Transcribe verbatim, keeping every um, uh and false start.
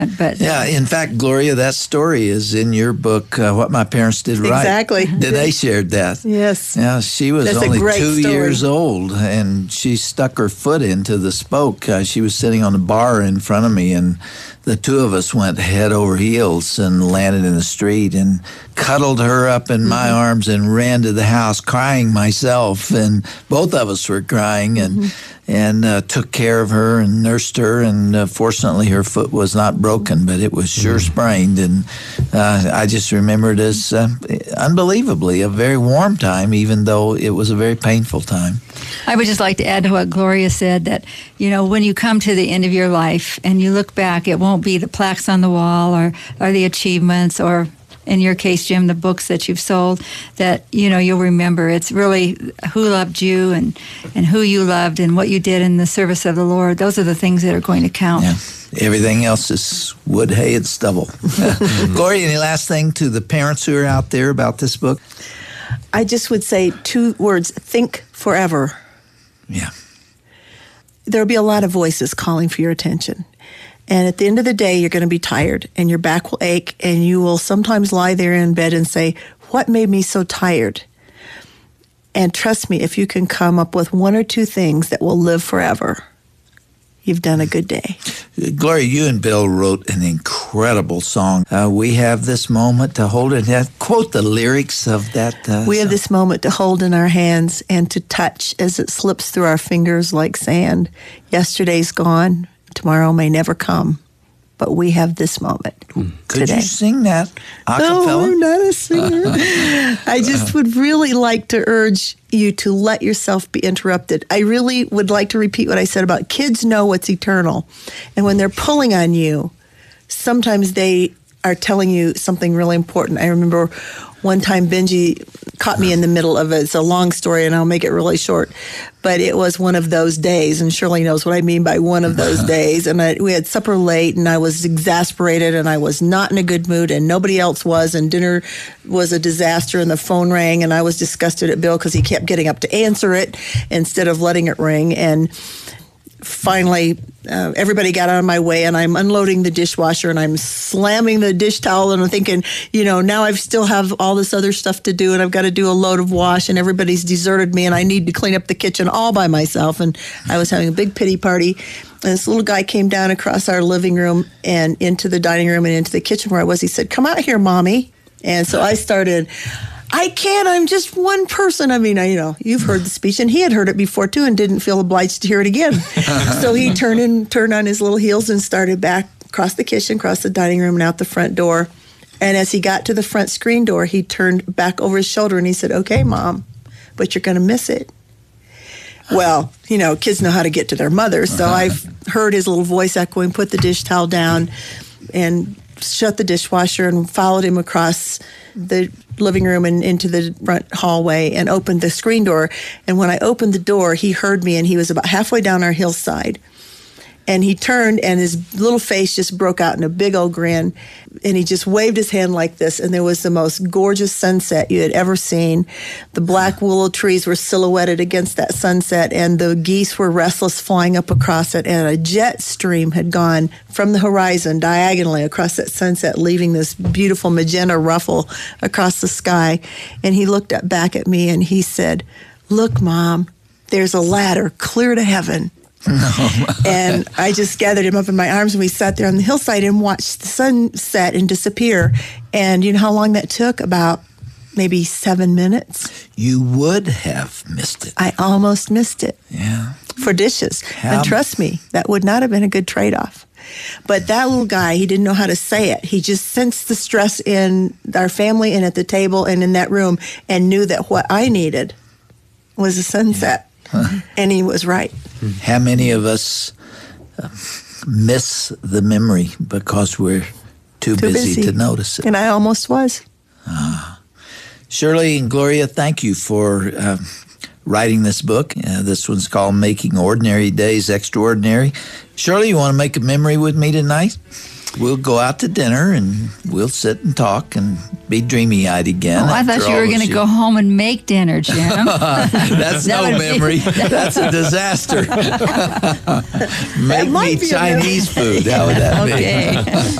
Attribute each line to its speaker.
Speaker 1: But
Speaker 2: yeah, in fact, Gloria, that story is in your book, uh, What My Parents Did Right.
Speaker 3: Exactly.
Speaker 2: They shared that.
Speaker 3: Yes.
Speaker 2: Yeah, she was
Speaker 3: That's a
Speaker 2: only
Speaker 3: great
Speaker 2: two
Speaker 3: story.
Speaker 2: years old, and she stuck her foot into the spoke. Uh, she was sitting on the bar in front of me, and the two of us went head over heels and landed in the street and cuddled her up in my mm-hmm. arms and ran to the house crying myself, and both of us were crying, and mm-hmm. and uh, took care of her and nursed her, and uh, fortunately her foot was not broken, but it was sure mm-hmm. sprained, and uh, I just remember it as uh, unbelievably a very warm time, even though it was a very painful time.
Speaker 1: I would just like to add to what Gloria said, that, you know, when you come to the end of your life and you look back, it won't be the plaques on the wall or, or the achievements or, in your case, Jim, the books that you've sold, that, you know, you'll remember. It's really who loved you and, and who you loved and what you did in the service of the Lord. Those are the things that are going to count.
Speaker 2: Yeah. Everything else is wood, hay, and stubble. Gloria, any last thing to the parents who are out there about this book?
Speaker 3: I just would say two words: think forever.
Speaker 2: Yeah.
Speaker 3: There'll be a lot of voices calling for your attention. And at the end of the day, you're going to be tired and your back will ache, and you will sometimes lie there in bed and say, what made me so tired? And trust me, if you can come up with one or two things that will live forever, you've done a good day.
Speaker 2: Gloria, you and Bill wrote an incredible song. Uh, we have this moment to hold it. Uh, quote the lyrics of that uh,
Speaker 3: We have
Speaker 2: song.
Speaker 3: this moment to hold in our hands and to touch as it slips through our fingers like sand. Yesterday's gone. Tomorrow may never come, but we have this moment
Speaker 2: Could
Speaker 3: today.
Speaker 2: you sing that a cappella?
Speaker 3: No, I'm not a singer. I just would really like to urge you to let yourself be interrupted. I really would like to repeat what I said about kids know what's eternal. And when they're pulling on you, sometimes they are telling you something really important. I remember one time Benji caught me in the middle of it. It's a long story, and I'll make it really short. But it was one of those days, and Shirley knows what I mean by one of those days. And I, we had supper late, and I was exasperated, and I was not in a good mood, and nobody else was, and dinner was a disaster, and the phone rang, and I was disgusted at Bill because he kept getting up to answer it instead of letting it ring. And finally, uh, everybody got out of my way, and I'm unloading the dishwasher, and I'm slamming the dish towel, and I'm thinking, you know, now I still have all this other stuff to do, and I've got to do a load of wash, and everybody's deserted me, and I need to clean up the kitchen all by myself. And I was having a big pity party, and this little guy came down across our living room and into the dining room and into the kitchen where I was. He said, "Come out here, Mommy." And so I started, I can't, I'm just one person. I mean, I, you know, you've heard the speech, and he had heard it before too and didn't feel obliged to hear it again. So he turned and turned on his little heels and started back across the kitchen, across the dining room, and out the front door. And as he got to the front screen door, he turned back over his shoulder and he said, "Okay, Mom, but you're going to miss it." Well, you know, kids know how to get to their mother. So I've heard his little voice echoing, put the dish towel down, and shut the dishwasher, and followed him across the living room and into the front hallway and opened the screen door. And when I opened the door, he heard me, and he was about halfway down our hillside. And he turned, and his little face just broke out in a big old grin. And he just waved his hand like this, and there was the most gorgeous sunset you had ever seen. The black willow trees were silhouetted against that sunset, and the geese were restless flying up across it. And a jet stream had gone from the horizon diagonally across that sunset, leaving this beautiful magenta ruffle across the sky. And he looked up back at me, and he said, "Look, Mom, there's a ladder clear to heaven." No. And I just gathered him up in my arms, and we sat there on the hillside and watched the sun set and disappear. And you know how long that took? About maybe seven minutes.
Speaker 2: You would have missed it.
Speaker 3: I almost missed it.
Speaker 2: Yeah.
Speaker 3: For dishes.
Speaker 2: How?
Speaker 3: And trust me, that would not have been a good trade-off. But that little guy, he didn't know how to say it. He just sensed the stress in our family and at the table and in that room, and knew that what I needed was a sunset. Yeah. Huh. And he was right.
Speaker 2: How many of us uh, miss the memory because we're too,
Speaker 3: too
Speaker 2: busy,
Speaker 3: busy
Speaker 2: to notice it?
Speaker 3: And I almost was.
Speaker 2: Uh, Shirley and Gloria, thank you for uh, writing this book. Uh, this one's called Making Ordinary Days Extraordinary. Shirley, you want to make a memory with me tonight? we'll go out to dinner and we'll sit and talk and be dreamy-eyed again.
Speaker 1: Oh, I thought
Speaker 2: after
Speaker 1: you
Speaker 2: all
Speaker 1: were
Speaker 2: those
Speaker 1: going to
Speaker 2: years.
Speaker 1: go home and make dinner, Jim.
Speaker 2: That's
Speaker 1: That
Speaker 2: no
Speaker 1: would be-
Speaker 2: memory. That's a disaster. Make
Speaker 3: might
Speaker 2: me
Speaker 3: be a
Speaker 2: Chinese food. How would that be?
Speaker 1: Okay.